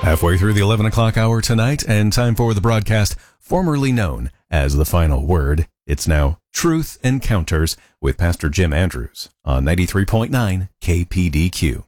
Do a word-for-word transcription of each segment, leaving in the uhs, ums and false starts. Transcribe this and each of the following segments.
Halfway through the eleven o'clock hour tonight, and time for the broadcast formerly known as The Final Word. It's now Truth Encounters with Pastor Jim Andrews on ninety-three point nine K P D Q.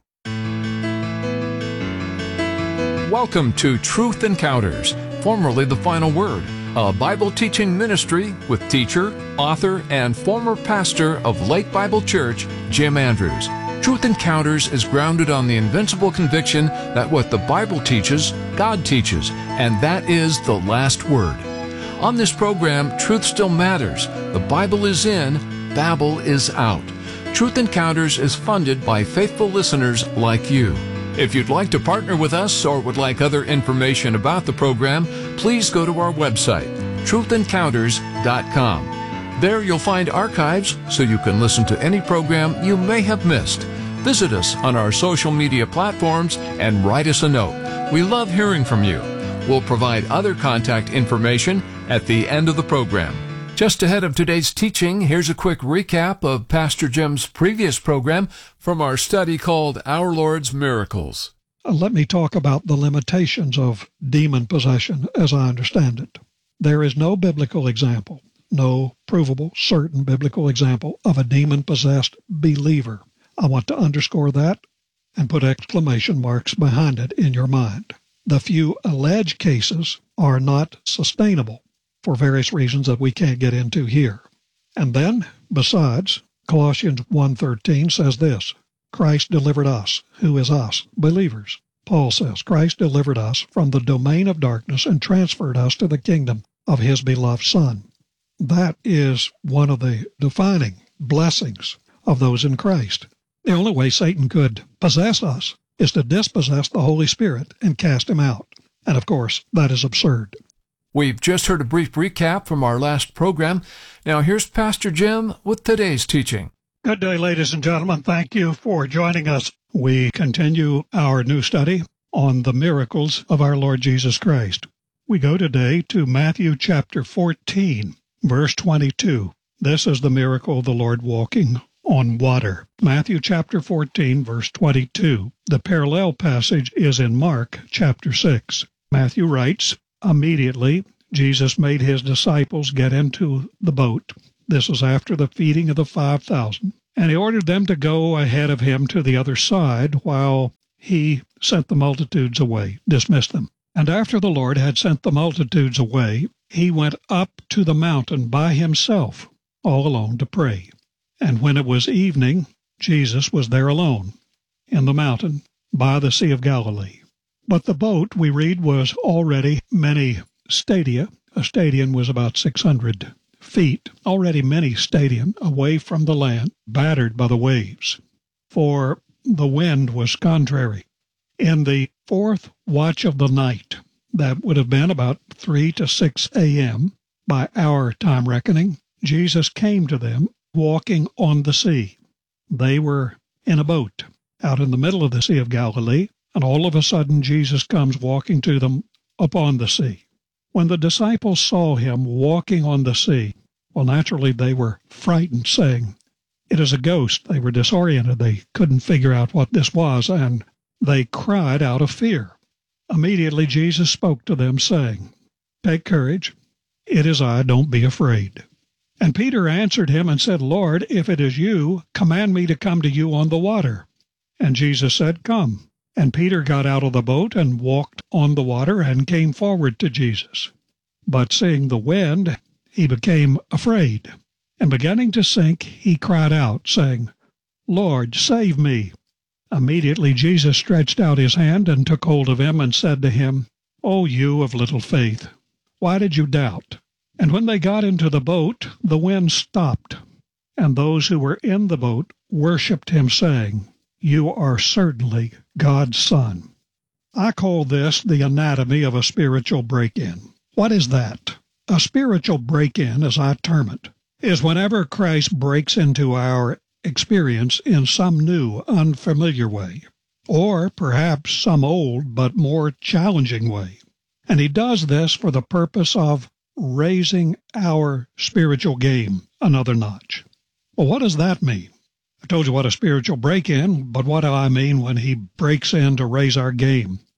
Welcome to Truth Encounters, formerly The Final Word, a Bible teaching ministry with teacher, author, and former pastor of Lake Bible Church, Jim Andrews. Truth Encounters is grounded on the invincible conviction that what the Bible teaches, God teaches, and that is the last word. On this program, truth still matters. The Bible is in, Babel is out. Truth Encounters is funded by faithful listeners like you. If you'd like to partner with us or would like other information about the program, please go to our website, truth encounters dot com. There you'll find archives so you can listen to any program you may have missed. Visit us on our social media platforms and write us a note. We love hearing from you. We'll provide other contact information at the end of the program. Just ahead of today's teaching, here's a quick recap of Pastor Jim's previous program from our study called Our Lord's Miracles. Let me talk about the limitations of demon possession as I understand it. There is no biblical example, no provable, certain biblical example of a demon-possessed believer. I want to underscore that and put exclamation marks behind it in your mind. The few alleged cases are not sustainable for various reasons that we can't get into here. And then, besides, Colossians one thirteen says this, Christ delivered us, who is us, believers. Paul says, Christ delivered us from the domain of darkness and transferred us to the kingdom of His beloved Son. That is one of the defining blessings of those in Christ. The only way Satan could possess us is to dispossess the Holy Spirit and cast Him out. And of course, that is absurd. We've just heard a brief recap from our last program. Now here's Pastor Jim with today's teaching. Good day, ladies and gentlemen. Thank you for joining us. We continue our new study on the miracles of our Lord Jesus Christ. We go today to Matthew chapter fourteen, verse twenty-two. This is the miracle of the Lord walking on water. Matthew chapter fourteen, verse twenty-two. The parallel passage is in Mark chapter six. Matthew writes, Immediately, Jesus made His disciples get into the boat. This was after the feeding of the five thousand. And He ordered them to go ahead of Him to the other side while He sent the multitudes away, dismissed them. And after the Lord had sent the multitudes away, He went up to the mountain by Himself, all alone, to pray. And when it was evening, Jesus was there alone, in the mountain, by the Sea of Galilee. But the boat, we read, was already many stadia. A stadium was about six hundred feet, already many stadia away from the land, battered by the waves. For the wind was contrary. In the fourth watch of the night, that would have been about three to six a.m. by our time reckoning, Jesus came to them walking on the sea. They were in a boat out in the middle of the Sea of Galilee, and all of a sudden Jesus comes walking to them upon the sea. When the disciples saw Him walking on the sea, well, naturally they were frightened, saying, It is a ghost. They were disoriented. They couldn't figure out what this was, and they cried out of fear. Immediately Jesus spoke to them, saying, Take courage. It is I. Don't be afraid. And Peter answered Him and said, Lord, if it is You, command me to come to You on the water. And Jesus said, Come. And Peter got out of the boat and walked on the water and came forward to Jesus. But seeing the wind, he became afraid. And beginning to sink, he cried out, saying, Lord, save me. Immediately Jesus stretched out His hand and took hold of him and said to him, O you of little faith, why did you doubt? And when they got into the boat, the wind stopped. And those who were in the boat worshipped Him, saying, You are certainly God's Son. I call this the anatomy of a spiritual break-in. What is that? A spiritual break-in, as I term it, is whenever Christ breaks into our experience in some new, unfamiliar way, or perhaps some old but more challenging way. And He does this for the purpose of raising our spiritual game another notch. Well, what does that mean? I told you what a spiritual break-in, but what do I mean when He breaks in to raise our game?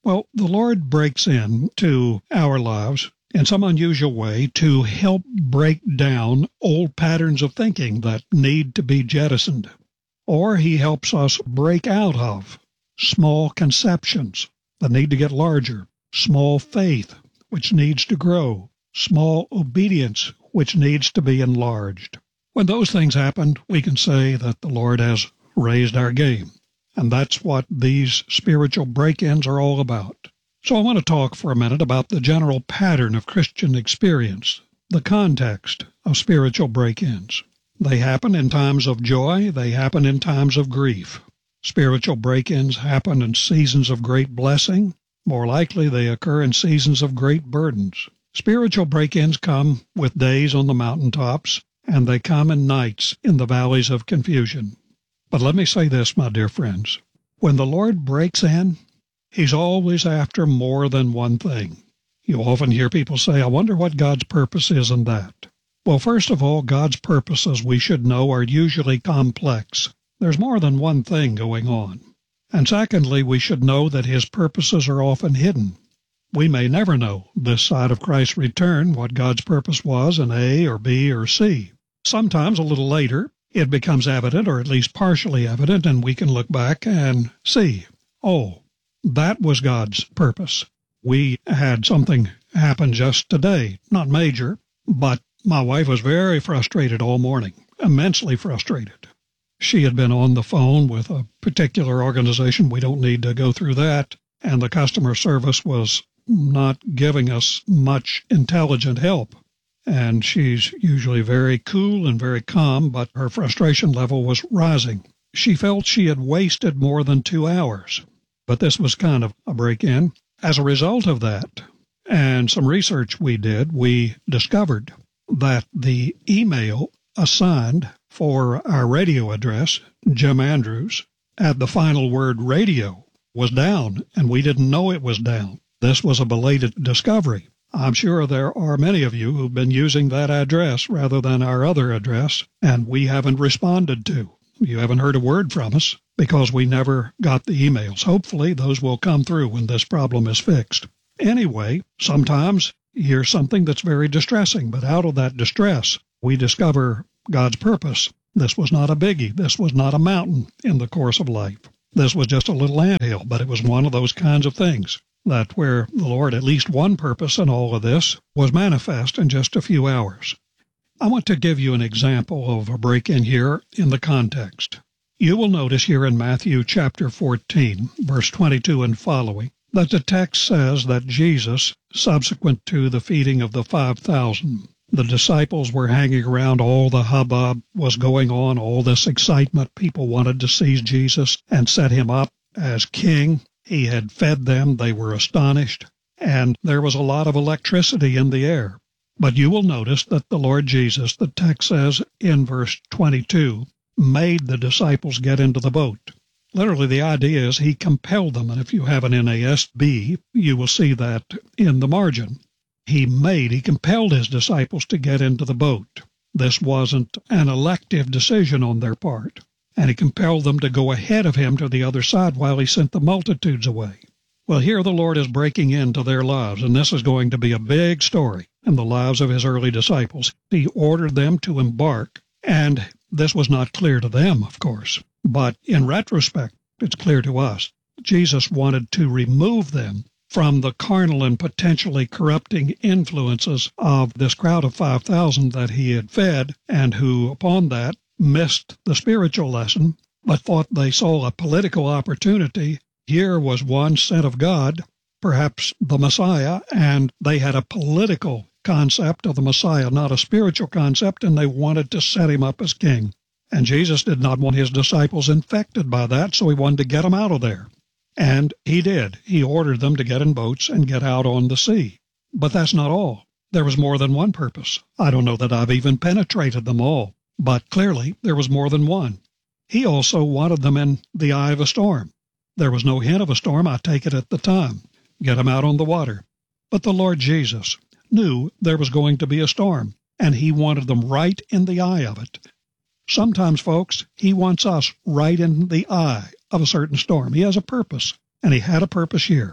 Well, the Lord breaks into our lives in some unusual way to help break down old patterns of thinking that need to be jettisoned. Or He helps us break out of small conceptions that need to get larger, small faith which needs to grow, small obedience which needs to be enlarged. When those things happen, we can say that the Lord has raised our game. And that's what these spiritual break-ins are all about. So I want to talk for a minute about the general pattern of Christian experience, the context of spiritual break-ins. They happen in times of joy. They happen in times of grief. Spiritual break-ins happen in seasons of great blessing. More likely, they occur in seasons of great burdens. Spiritual break-ins come with days on the mountaintops, and they come in nights in the valleys of confusion. But let me say this, my dear friends. When the Lord breaks in, He's always after more than one thing. You often hear people say, I wonder what God's purpose is in that. Well, first of all, God's purposes, we should know, are usually complex. There's more than one thing going on. And secondly, we should know that His purposes are often hidden. We may never know this side of Christ's return what God's purpose was in A or B or C. Sometimes a little later, it becomes evident, or at least partially evident, and we can look back and see, oh, that was God's purpose. We had something happen just today, not major, but my wife was very frustrated all morning, immensely frustrated. She had been on the phone with a particular organization. We don't need to go through that. And the customer service was not giving us much intelligent help. And she's usually very cool and very calm, but her frustration level was rising. She felt she had wasted more than two hours. But this was kind of a break-in. As a result of that, and some research we did, we discovered that the email assigned for our radio address, Jim Andrews, at the final word radio, was down, and we didn't know it was down. This was a belated discovery. I'm sure there are many of you who've been using that address rather than our other address, and we haven't responded to. You haven't heard a word from us because we never got the emails. Hopefully, those will come through when this problem is fixed. Anyway, sometimes you hear something that's very distressing, but out of that distress, we discover God's purpose. This was not a biggie. This was not a mountain in the course of life. This was just a little anthill, but it was one of those kinds of things that where the Lord, at least one purpose in all of this, was manifest in just a few hours. I want to give you an example of a break-in here in the context. You will notice here in Matthew chapter fourteen, verse twenty-two and following, that the text says that Jesus, subsequent to the feeding of the five thousand, the disciples were hanging around, all the hubbub was going on, all this excitement. People wanted to seize Jesus and set him up as king. He had fed them. They were astonished. And there was a lot of electricity in the air. But you will notice that the Lord Jesus, the text says in verse twenty-two, made the disciples get into the boat. Literally, the idea is He compelled them. And if you have an N A S B, you will see that in the margin. He made, He compelled His disciples to get into the boat. This wasn't an elective decision on their part. And He compelled them to go ahead of Him to the other side while He sent the multitudes away. Well, here the Lord is breaking into their lives, and this is going to be a big story in the lives of His early disciples. He ordered them to embark, and this was not clear to them, of course. But in retrospect, it's clear to us. Jesus wanted to remove them from the carnal and potentially corrupting influences of this crowd of five thousand that He had fed, and who, upon that, missed the spiritual lesson, but thought they saw a political opportunity. Here was one sent of God, perhaps the Messiah, and they had a political concept of the Messiah, not a spiritual concept, and they wanted to set Him up as king. And Jesus did not want His disciples infected by that, so He wanted to get them out of there. And He did. He ordered them to get in boats and get out on the sea. But that's not all. There was more than one purpose. I don't know that I've even penetrated them all, but clearly there was more than one. He also wanted them in the eye of a storm. There was no hint of a storm, I take it, at the time. Get them out on the water. But the Lord Jesus knew there was going to be a storm, and He wanted them right in the eye of it. Sometimes, folks, He wants us right in the eye of a certain storm. He has a purpose, and He had a purpose here.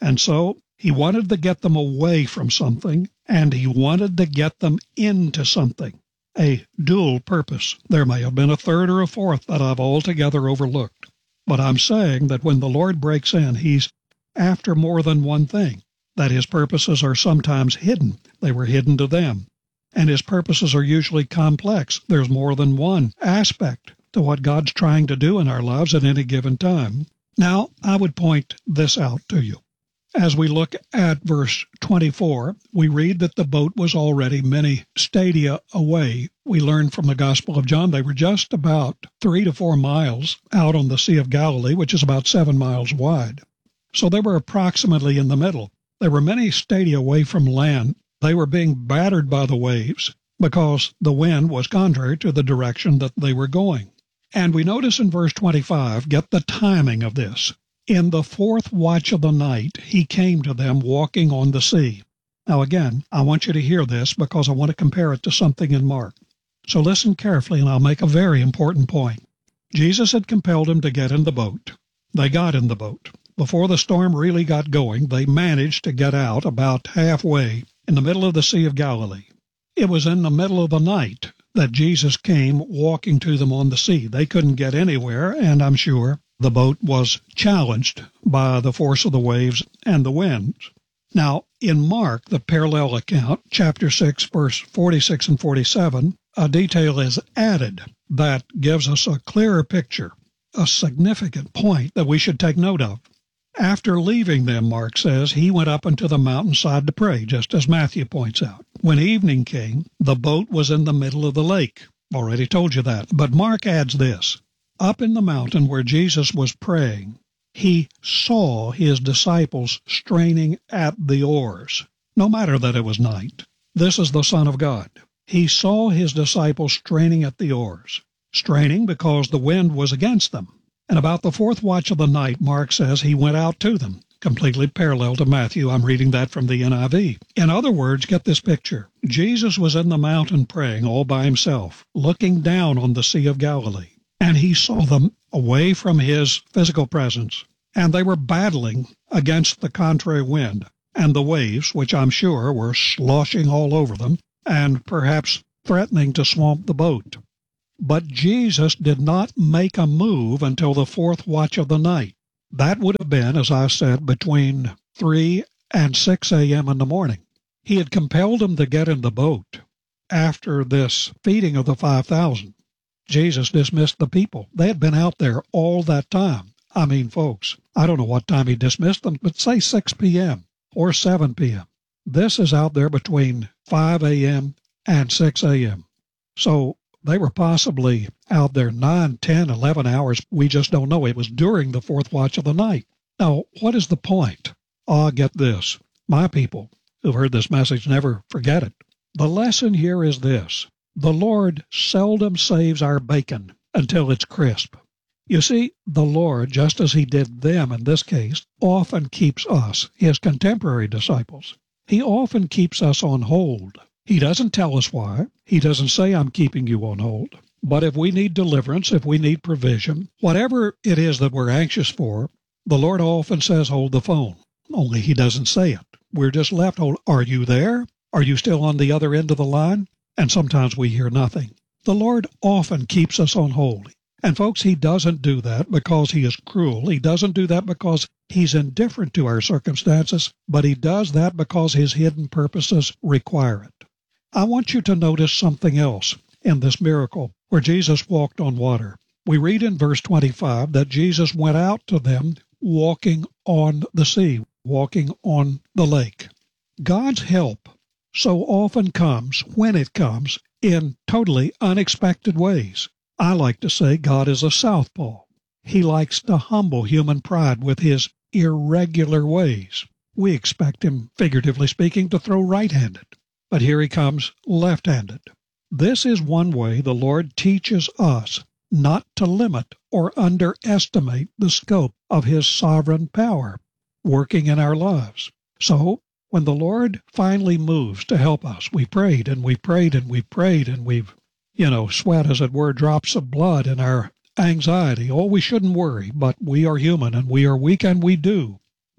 And so he wanted to get them away from something, and he wanted to get them into something. A dual purpose. There may have been a third or a fourth that I've altogether overlooked. But I'm saying that when the Lord breaks in, he's after more than one thing, that his purposes are sometimes hidden. They were hidden to them. And his purposes are usually complex. There's more than one aspect to what God's trying to do in our lives at any given time. Now, I would point this out to you. As we look at verse twenty-four, we read that the boat was already many stadia away. We learn from the Gospel of John they were just about three to four miles out on the Sea of Galilee, which is about seven miles wide. So they were approximately in the middle. They were many stadia away from land. They were being battered by the waves because the wind was contrary to the direction that they were going. And we notice in verse twenty-five, get the timing of this. In the fourth watch of the night, he came to them walking on the sea. Now again, I want you to hear this because I want to compare it to something in Mark. So listen carefully and I'll make a very important point. Jesus had compelled them to get in the boat. They got in the boat. Before the storm really got going, they managed to get out about halfway in the middle of the Sea of Galilee. It was in the middle of the night that Jesus came walking to them on the sea. They couldn't get anywhere, and I'm sure the boat was challenged by the force of the waves and the winds. Now, in Mark, the parallel account, chapter six, verse forty-six and forty-seven, a detail is added that gives us a clearer picture, a significant point that we should take note of. After leaving them, Mark says, he went up into the mountainside to pray, just as Matthew points out. When evening came, the boat was in the middle of the lake. Already told you that. But Mark adds this. Up in the mountain where Jesus was praying, he saw his disciples straining at the oars, no matter that it was night. This is the Son of God. He saw his disciples straining at the oars, straining because the wind was against them. And about the fourth watch of the night, Mark says he went out to them, completely parallel to Matthew. I'm reading that from the N I V. In other words, get this picture. Jesus was in the mountain praying all by himself, looking down on the Sea of Galilee. And he saw them away from his physical presence, and they were battling against the contrary wind and the waves, which I'm sure were sloshing all over them and perhaps threatening to swamp the boat. But Jesus did not make a move until the fourth watch of the night. That would have been, as I said, between three and six a.m. in the morning. He had compelled them to get in the boat after this feeding of the five thousand. Jesus dismissed the people. They had been out there all that time. I mean, folks, I don't know what time he dismissed them, but say six p.m. or seven p.m. This is out there between five a.m. and six a.m. So they were possibly out there nine, ten, eleven hours. We just don't know. It was during the fourth watch of the night. Now, what is the point? Ah, get this. My people who've heard this message never forget it. The lesson here is this. The Lord seldom saves our bacon until it's crisp. You see, the Lord, just as he did them in this case, often keeps us, his contemporary disciples. He often keeps us on hold. He doesn't tell us why. He doesn't say, I'm keeping you on hold. But if we need deliverance, if we need provision, whatever it is that we're anxious for, the Lord often says, hold the phone. Only he doesn't say it. We're just left, hold. Are you there? Are you still on the other end of the line? And sometimes we hear nothing. The Lord often keeps us on hold. And folks, he doesn't do that because he is cruel. He doesn't do that because he's indifferent to our circumstances, but he does that because his hidden purposes require it. I want you to notice something else in this miracle where Jesus walked on water. We read in verse twenty-five that Jesus went out to them walking on the sea, walking on the lake. God's help so often comes, when it comes, in totally unexpected ways. I like to say God is a southpaw. He likes to humble human pride with his irregular ways. We expect him, figuratively speaking, to throw right-handed. But here he comes left-handed. This is one way the Lord teaches us not to limit or underestimate the scope of his sovereign power working in our lives. So, when the Lord finally moves to help us, we prayed and we prayed and we prayed and we've, you know, sweat, as it were, drops of blood in our anxiety. Oh, we shouldn't worry, but we are human and we are weak and we do.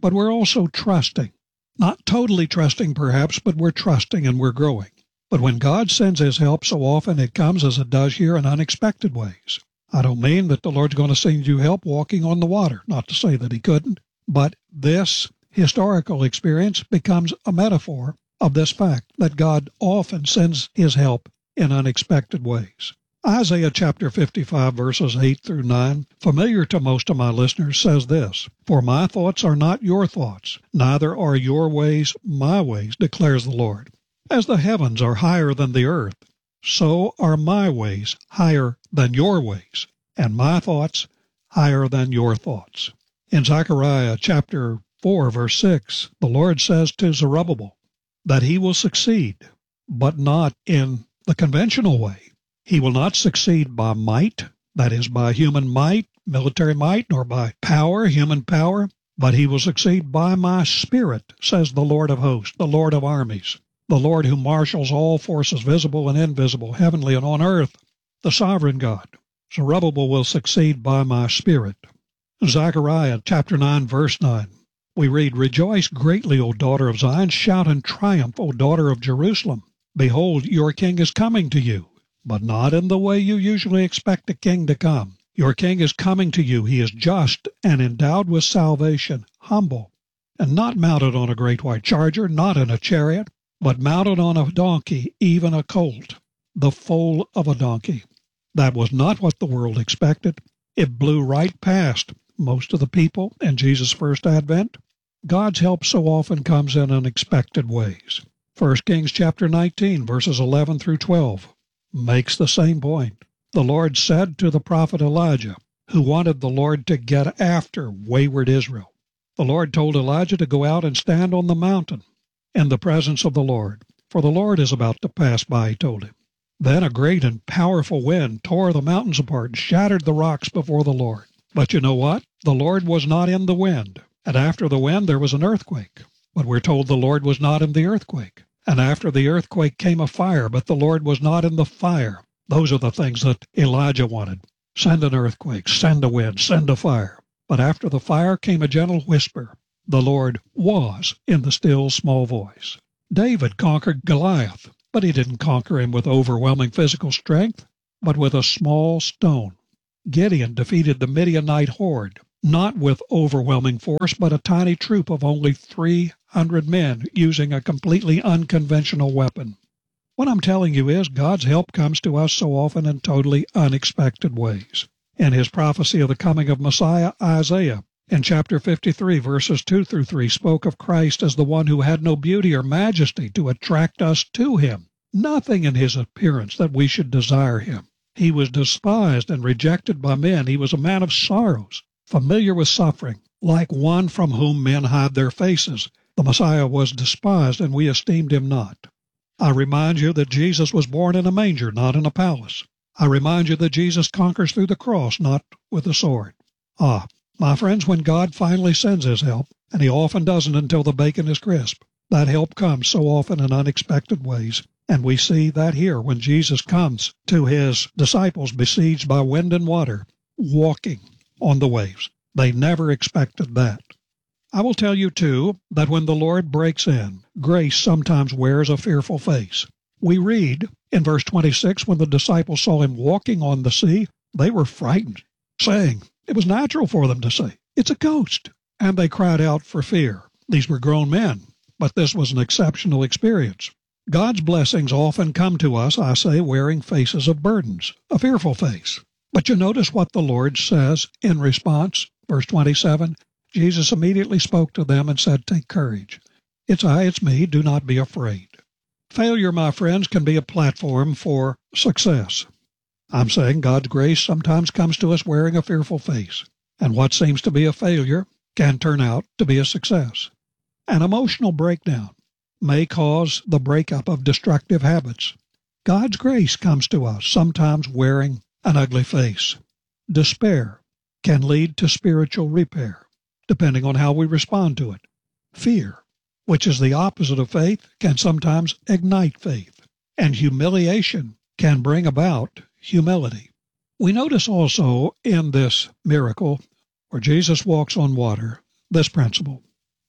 but we're also trusting. Not totally trusting, perhaps, but we're trusting and we're growing. But when God sends His help, so often it comes, as it does here, in unexpected ways. I don't mean that the Lord's going to send you help walking on the water, not to say that He couldn't, but this historical experience becomes a metaphor of this fact that God often sends His help in unexpected ways. Isaiah chapter fifty-five, verses eight through nine, familiar to most of my listeners, says this, "For my thoughts are not your thoughts, neither are your ways my ways, declares the Lord. As the heavens are higher than the earth, so are my ways higher than your ways, and my thoughts higher than your thoughts." In Zechariah chapter four, verse six, the Lord says to Zerubbabel that he will succeed, but not in the conventional way. He will not succeed by might, that is, by human might, military might, nor by power, human power, but he will succeed by my Spirit, says the Lord of hosts, the Lord of armies, the Lord who marshals all forces visible and invisible, heavenly and on earth, the sovereign God. Zerubbabel will succeed by my Spirit. Zechariah chapter nine, verse nine, we read, "Rejoice greatly, O daughter of Zion, shout in triumph, O daughter of Jerusalem. Behold, your king is coming to you, but not in the way you usually expect a king to come. Your king is coming to you. He is just and endowed with salvation, humble, and not mounted on a great white charger, not in a chariot, but mounted on a donkey, even a colt, the foal of a donkey." That was not what the world expected. It blew right past most of the people in Jesus' first advent. God's help so often comes in unexpected ways. First Kings chapter nineteen, verses eleven through twelve, makes the same point. The Lord said to the prophet Elijah, who wanted the Lord to get after wayward Israel. The Lord told Elijah to go out and stand on the mountain in the presence of the Lord, for the Lord is about to pass by, he told him. Then a great and powerful wind tore the mountains apart and shattered the rocks before the Lord. But you know what? The Lord was not in the wind. And after the wind there was an earthquake. But we're told the Lord was not in the earthquake. And after the earthquake came a fire, but the Lord was not in the fire. Those are the things that Elijah wanted. Send an earthquake, send a wind, send a fire. But after the fire came a gentle whisper. The Lord was in the still small voice. David conquered Goliath, but he didn't conquer him with overwhelming physical strength, but with a small stone. Gideon defeated the Midianite horde, not with overwhelming force, but a tiny troop of only three hundred men using a completely unconventional weapon. What I'm telling you is God's help comes to us so often in totally unexpected ways. In his prophecy of the coming of Messiah, Isaiah, in chapter fifty-three, verses two through three, spoke of Christ as the one who had no beauty or majesty to attract us to him, nothing in his appearance that we should desire him. He was despised and rejected by men. He was a man of sorrows, familiar with suffering, like one from whom men hide their faces. The Messiah was despised, and we esteemed him not. I remind you that Jesus was born in a manger, not in a palace. I remind you that Jesus conquers through the cross, not with a sword. Ah, my friends, when God finally sends his help, and he often doesn't until the bacon is crisp, that help comes so often in unexpected ways. And we see that here when Jesus comes to his disciples besieged by wind and water, walking on the waves. They never expected that. I will tell you, too, that when the Lord breaks in, grace sometimes wears a fearful face. We read in verse twenty-six, when the disciples saw him walking on the sea, they were frightened, saying, it was natural for them to say, it's a ghost. And they cried out for fear. These were grown men, but this was an exceptional experience. God's blessings often come to us, I say, wearing faces of burdens, a fearful face. But you notice what the Lord says in response. Verse twenty-seven, Jesus immediately spoke to them and said, take courage. It's I, it's me, do not be afraid. Failure, my friends, can be a platform for success. I'm saying God's grace sometimes comes to us wearing a fearful face, and what seems to be a failure can turn out to be a success. An emotional breakdown may cause the breakup of destructive habits. God's grace comes to us, sometimes wearing an ugly face. Despair can lead to spiritual repair, depending on how we respond to it. Fear, which is the opposite of faith, can sometimes ignite faith. And humiliation can bring about humility. We notice also in this miracle, where Jesus walks on water, this principle.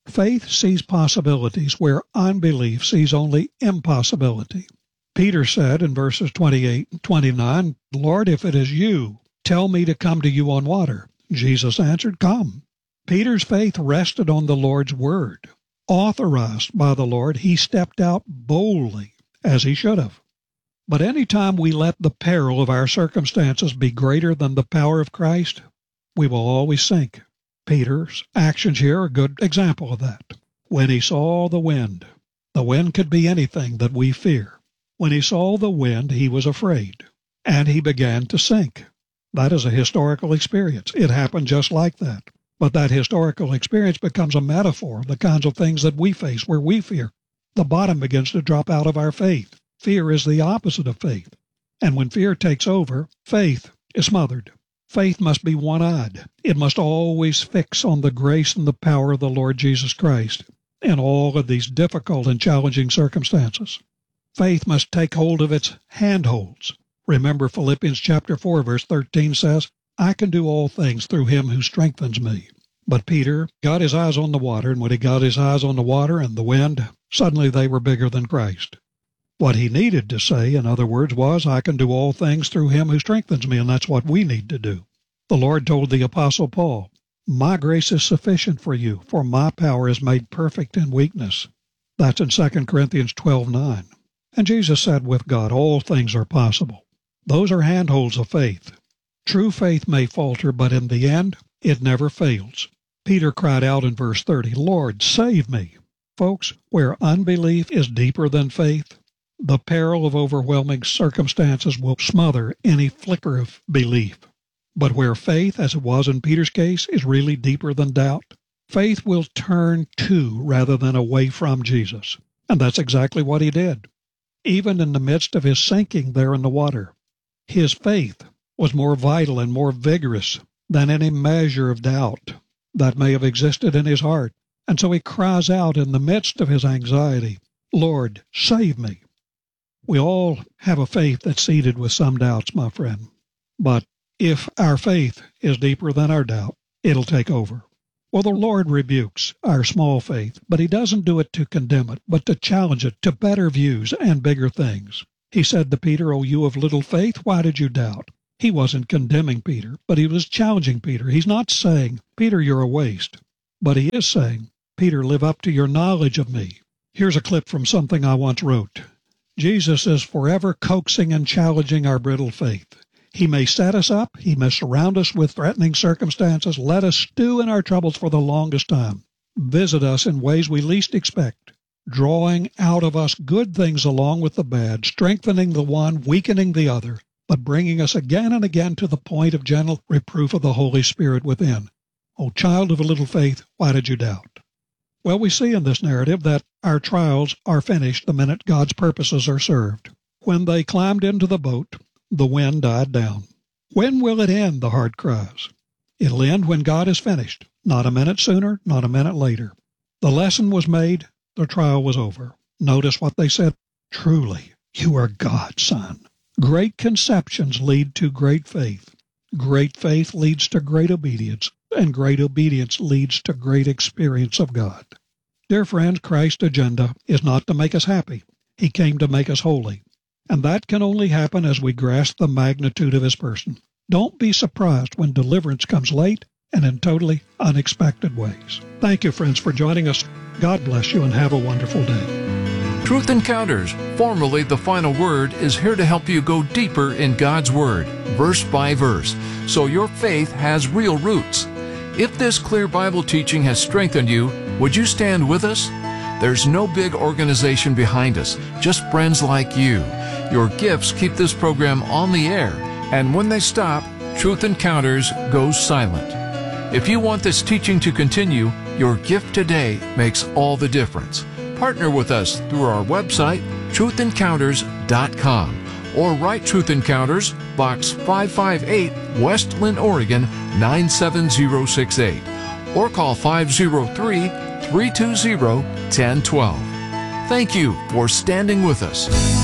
Faith sees possibilities where unbelief sees only impossibility. Peter said in verses twenty-eight and twenty-nine, "Lord, if it is you, tell me to come to you on water." Jesus answered, "Come." Peter's faith rested on the Lord's word. Authorized by the Lord, he stepped out boldly, as he should have. But any time we let the peril of our circumstances be greater than the power of Christ, we will always sink. Peter's actions here are a good example of that. When he saw the wind, the wind could be anything that we fear. When he saw the wind, he was afraid, and he began to sink. That is a historical experience. It happened just like that. But that historical experience becomes a metaphor of the kinds of things that we face where we fear. The bottom begins to drop out of our faith. Fear is the opposite of faith. And when fear takes over, faith is smothered. Faith must be one-eyed. It must always fix on the grace and the power of the Lord Jesus Christ in all of these difficult and challenging circumstances. Faith must take hold of its handholds. Remember Philippians chapter four, verse thirteen says, "I can do all things through him who strengthens me." But Peter got his eyes on the water, and when he got his eyes on the water and the wind, suddenly they were bigger than Christ. What he needed to say, in other words, was, "I can do all things through him who strengthens me," and that's what we need to do. The Lord told the Apostle Paul, "My grace is sufficient for you, for my power is made perfect in weakness." That's in Second Corinthians twelve nine. And Jesus said with God, all things are possible. Those are handholds of faith. True faith may falter, but in the end, it never fails. Peter cried out in verse thirty, "Lord, save me." Folks, where unbelief is deeper than faith, the peril of overwhelming circumstances will smother any flicker of belief. But where faith, as it was in Peter's case, is really deeper than doubt, faith will turn to rather than away from Jesus. And that's exactly what he did. Even in the midst of his sinking there in the water, his faith was more vital and more vigorous than any measure of doubt that may have existed in his heart. And so he cries out in the midst of his anxiety, "Lord, save me." We all have a faith that's seeded with some doubts, my friend. But if our faith is deeper than our doubt, it'll take over. Well, the Lord rebukes our small faith, but he doesn't do it to condemn it, but to challenge it to better views and bigger things. He said to Peter, "O you of little faith, why did you doubt?" He wasn't condemning Peter, but he was challenging Peter. He's not saying, "Peter, you're a waste," but he is saying, "Peter, live up to your knowledge of me." Here's a clip from something I once wrote. Jesus is forever coaxing and challenging our brittle faith. He may set us up, he may surround us with threatening circumstances, let us stew in our troubles for the longest time, visit us in ways we least expect, drawing out of us good things along with the bad, strengthening the one, weakening the other, but bringing us again and again to the point of gentle reproof of the Holy Spirit within. O child of a little faith, why did you doubt? Well, we see in this narrative that our trials are finished the minute God's purposes are served. When they climbed into the boat, the wind died down. When will it end, the heart cries. It'll end when God is finished, not a minute sooner, not a minute later. The lesson was made, the trial was over. Notice what they said, "Truly, you are God's Son." Great conceptions lead to great faith. Great faith leads to great obedience, and great obedience leads to great experience of God. Dear friends, Christ's agenda is not to make us happy. He came to make us holy. And that can only happen as we grasp the magnitude of his person. Don't be surprised when deliverance comes late and in totally unexpected ways. Thank you, friends, for joining us. God bless you and have a wonderful day. Truth Encounters, formerly The Final Word, is here to help you go deeper in God's Word, verse by verse, so your faith has real roots. If this clear Bible teaching has strengthened you, would you stand with us? There's no big organization behind us, just friends like you. Your gifts keep this program on the air, and when they stop, Truth Encounters goes silent. If you want this teaching to continue, your gift today makes all the difference. Partner with us through our website, truth encounters dot com, or write Truth Encounters, Box five five eight, West Linn, Oregon nine seven zero six eight, or call five zero three, three two zero, one zero one two. Thank you for standing with us.